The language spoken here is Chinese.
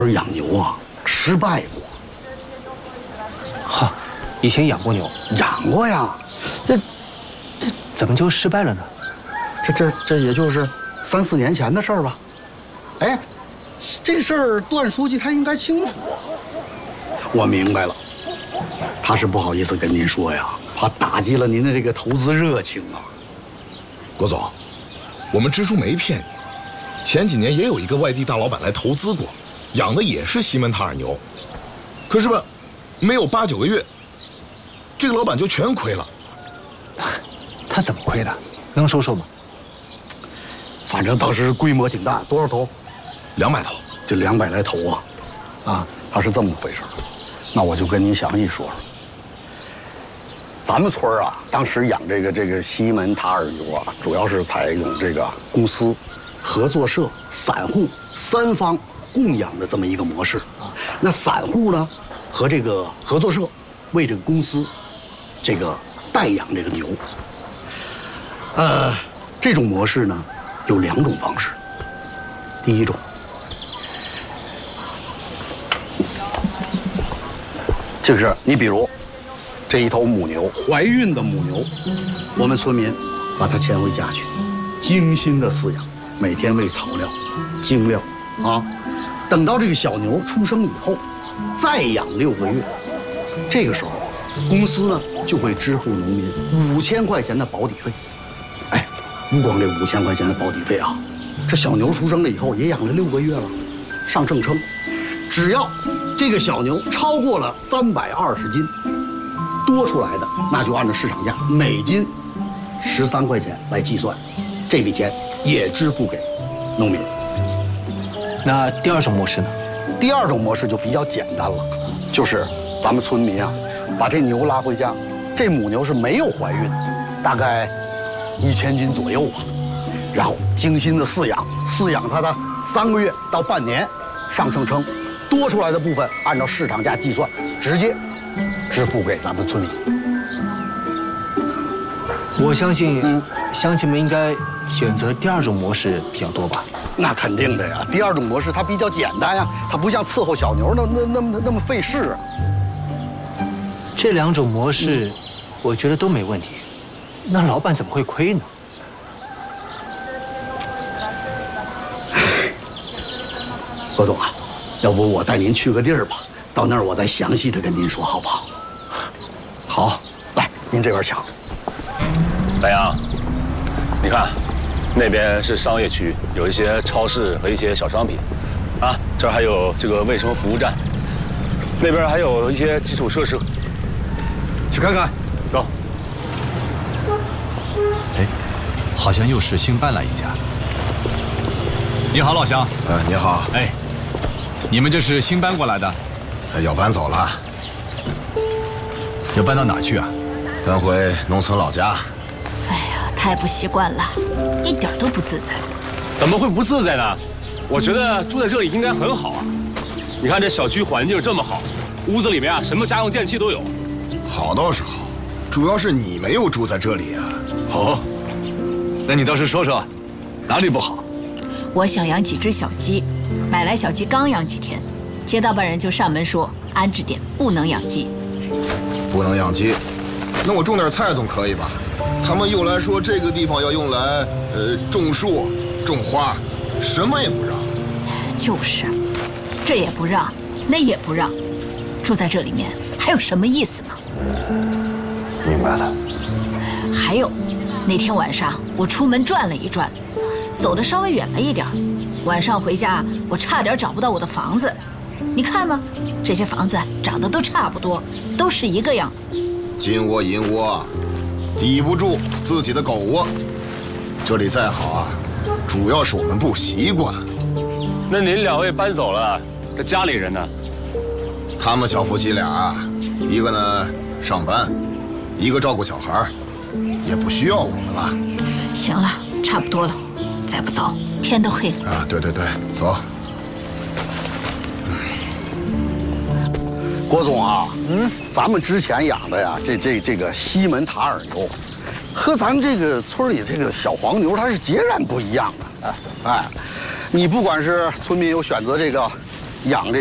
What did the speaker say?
养牛啊，失败过。 哈，以前养过牛， 养过呀，这怎么就失败了呢？ 这也就是3、4年前的事儿吧。哎，这事儿段书记他应该清楚啊。我明白了，他是不好意思跟您说呀，怕打击了您的这个投资热情啊。 郭总，我们支书没骗你，前几年也有一个外地大老板来投资过，养的也是西门塔尔牛，可是吧，没有8、9个月，这个老板就全亏了。 他怎么亏的？能说说吗？ 反正当时规模挺大，多少头 ？200头， 就200来头啊！啊，他是这么回事。那我就跟您详细说说。咱们村啊，当时养这个西门塔尔牛啊，主要是采用这个公司、合作社、散户3方共养的这么一个模式。那散户呢，和这个合作社为这个公司这个代养这个牛。这种模式呢，有2种方式。第一种，就是你比如这一头母牛，怀孕的母牛，我们村民把它牵回家去，精心的饲养，每天喂草料、精料啊。等到这个小牛出生以后，再养6个月，这个时候公司呢就会支付农民5000块钱的保底费。哎，不光这5000块钱的保底费啊，这小牛出生了以后也养了6个月了，上秤称，只要这个小牛超过了320斤，多出来的那就按照市场价每斤13块钱来计算，这笔钱也支付给农民。 那第2种模式呢？ 第2种模式就比较简单了，就是咱们村民啊，把这牛拉回家，这母牛是没有怀孕，大概1000斤左右吧，然后精心的饲养它的3个月到半年，上秤称，多出来的部分按照市场价计算，直接支付给咱们村民。 我相信，乡亲们应该选择第2种模式比较多吧？ 那肯定的呀，第2种模式它比较简单呀，它不像伺候小牛那么费事啊。 这2种模式，我觉得都没问题。那老板怎么会亏呢？ 郭总啊，要不我带您去个地儿吧，到那儿我再详细的跟您说，好不好？ 好， 来，您这边请。 白杨，你看，那边是商业区，有一些超市和一些小商品，啊，这儿还有这个卫生服务站，那边还有一些基础设施，去看看，走。 哎，好像又是新搬来一家。你好，老乡。 你好。 哎，你们这是新搬过来的？ 要搬走了。 要搬到哪去啊？ 搬回农村老家。 哎呀，太不习惯了，一点都不自在。 怎么会不自在呢？我觉得住在这里应该很好啊。你看这小区环境这么好，屋子里面啊什么家用电器都有。 好倒是好，主要是你没有住在这里啊。 哦，那你倒是说说，哪里不好？ 我想养几只小鸡，买来小鸡刚养几天，街道办人就上门说安置点不能养鸡。 不能养鸡，那我种点菜总可以吧？他们又来说这个地方要用来种树、种花，什么也不让。 就是，这也不让，那也不让，住在这里面还有什么意思吗？ 明白了。 还有，那天晚上我出门转了一转，走得稍微远了一点，晚上回家我差点找不到我的房子。你看嘛，这些房子长得都差不多，都是一个样子。 金窝银窝，抵不住自己的狗窝。这里再好啊，主要是我们不习惯。 那您2位搬走了，这家里人呢？ 他们小夫妻俩，一个呢上班，一个照顾小孩，也不需要我们了。 行了，差不多了，再不走天都黑了。 啊，对对对，走。 郭总啊，咱们之前养的呀，这个西门塔尔牛，和咱这个村里这个小黄牛，它是截然不一样的。哎，你不管是村民有选择这个养这。